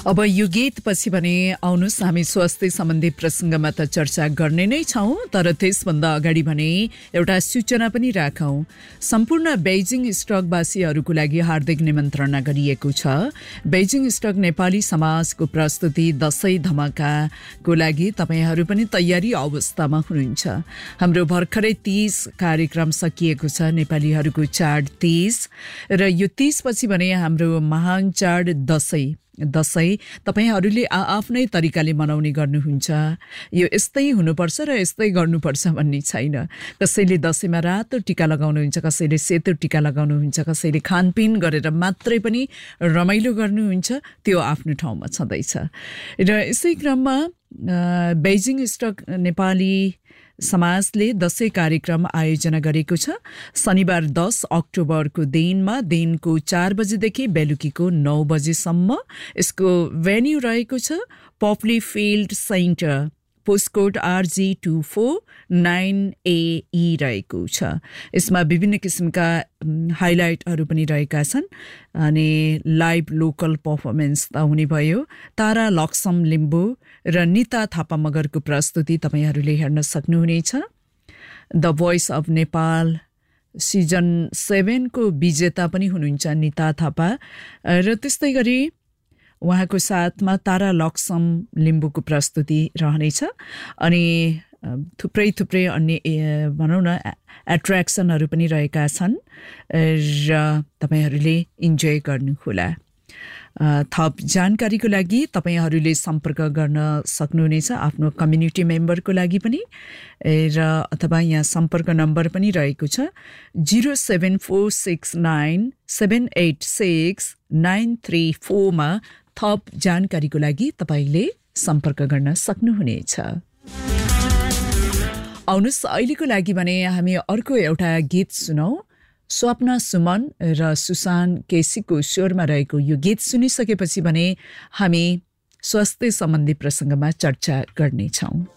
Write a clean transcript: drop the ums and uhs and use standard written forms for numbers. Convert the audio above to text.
अब यो गीतपछि भने आउनुस् हामी स्वास्थ्य सम्बन्धी प्रसङ्गमा त चर्चा गर्ने नै छौँ, तर त्यसभन्दा अगाडि भने एउटा सूचना पनि राखौँ। सम्पूर्ण बेइजिङ स्टकवासीहरूको लागि हार्दिक निमन्त्रणा गरिएको छ। बेइजिङ स्टक नेपाली समाजको प्रस्तुति दशैं धमाकाको लागि तपाईहरू पनि तयारी अवस्थामा हुनुहुन्छ। हाम्रो भर्खरै 30 कार्यक्रम सकिएको छ, नेपालीहरूको चाड तीज, र यो 30 पछि भने हाम्रो महान चाड दशैं तपाईहरूले आफ्नै तरिकाले मनाउने गर्नुहुन्छ। यो यस्तै हुनुपर्छ र यस्तै गर्नुपर्छ भन्ने छैन। कसैले दशैंमा रातो टीका लगाउनुहुन्छ, कसैले सेतो टीका लगाउनुहुन्छ, कसैले खानपिन गरेर मात्रै पनि रमाइलो गर्नुहुन्छ, त्यो आफ्नो ठाउँमा छँदैछ। र यसै क्रममा बेइजिङ स्टक नेपाली समाजले दशैं कार्यक्रम आयोजना गरेको छ। शनिबार 10 अक्टोबरको दिनको 4 बजेदेखि बेलुकीको 9 बजेसम्म। यसको भेन्यू रहेको छ पप्ली फिल्ड सेन्टर, पोस्टकोड RG249AE रहेको छ। यसमा विभिन्न किसिमका हाइलाइटहरू पनि रहेका छन् अनि लाइभ लोकल पर्फर्मेन्स त हुने भयो। तारा लक्ष्म लिम्बू र निता थापा मगरको प्रस्तुति तपाईहरूले हेर्न सक्नुहुनेछ। The voice of Nepal season 7 को विजेता पनि हुनुहुन्छ निता थापा, र त्यस्तै गरी उहाँको साथमा तारा लक्ष्म लिम्बूको प्रस्तुति रहनेछ। अनि थुप्रै अन्य भनौँ न एट्र्याक्सनहरू पनि रहेका छन् र तपाईहरूले इन्जोय गर्नुहोला। थप जानकारीको लागि तपाईहरूले सम्पर्क गर्न सक्नुहुनेछ आफ्नो कम्युनिटी मेम्बरको लागि पनि, र अथवा यहाँ सम्पर्क नम्बर पनि रहेको छ 07469786934 मा थप जानकारीको लागि तपाईले सम्पर्क गर्न सक्नुहुनेछ। आउनुस् अहिलेको लागि भने हामी अर्को एउटा गीत सुनौ। स्वप्ना सुमन र सुसान केसीको स्वरमा रहेको यो गीत सुनिसकेपछि भने हामी स्वास्थ्य सम्बन्धी प्रसङ्गमा चर्चा गर्नेछौँ।